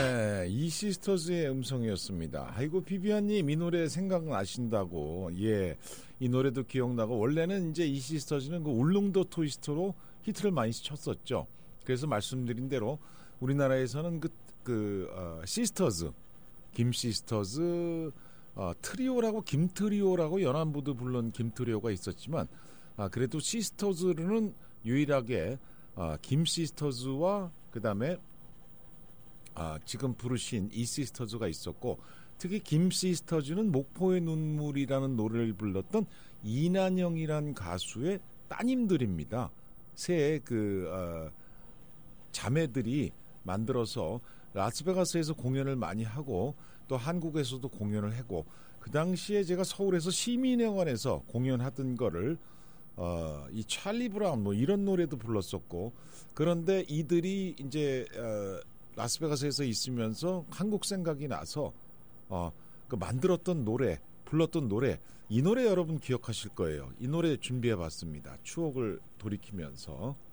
네, 이 시스터즈의 음성이었습니다. 아이고 비비안님 이 노래 생각나신다고. 예, 이 노래도 기억나고 원래는 이제 이 시스터즈는 그 울릉도 트위스터로 히트를 많이 쳤었죠. 그래서 말씀드린 대로 우리나라에서는 시스터즈, 김 시스터즈, 트리오라고 김트리오라고 연안부도 부른 김트리오가 있었지만 그래도 시스터즈는 유일하게 김 시스터즈와 그다음에 지금 부르신 이 시스터즈가 있었고 특히 김 시스터즈는 목포의 눈물이라는 노래를 불렀던 이난영이란 가수의 따님들입니다. 세 자매들이 만들어서 라스베가스에서 공연을 많이 하고 또 한국에서도 공연을 하고 그 당시에 제가 서울에서 시민회관에서 공연하던 거를 이 찰리 브라운 뭐 이런 노래도 불렀었고 그런데 이들이 이제 라스베가스에서 있으면서 한국 생각이 나서 만들었던 노래, 불렀던 노래, 이 노래 여러분 기억하실 거예요. 이 노래 준비해봤습니다. 추억을 돌이키면서.